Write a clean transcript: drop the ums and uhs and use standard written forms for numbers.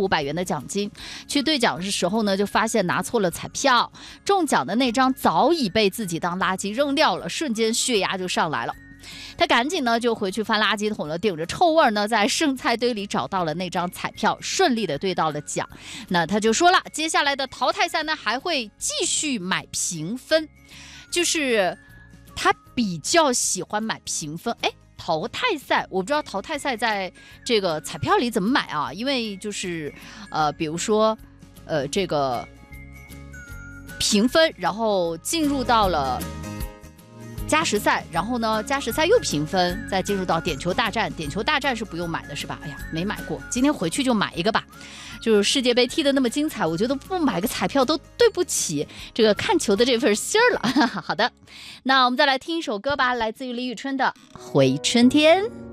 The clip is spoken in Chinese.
1500元的奖金。去兑奖的时候呢，就发现拿错了彩票，中奖的那张早已被自己当垃圾扔掉了，瞬间血压就上来了。他赶紧呢就回去翻垃圾桶了，顶着臭味呢，在剩菜堆里找到了那张彩票，顺利的兑到了奖。那他就说了，接下来的淘汰赛呢还会继续买评分，就是他比较喜欢买评分。淘汰赛我不知道淘汰赛在这个彩票里怎么买啊？因为就是比如说这个评分，然后进入到了加时赛，然后呢加时赛又评分，再进入到点球大战。点球大战是不用买的是吧？哎呀，没买过，今天回去就买一个吧。就是世界杯踢得那么精彩，我觉得不买个彩票都对不起这个看球的这份心儿了。好的，那我们再来听一首歌吧，来自于李宇春的《回春天》。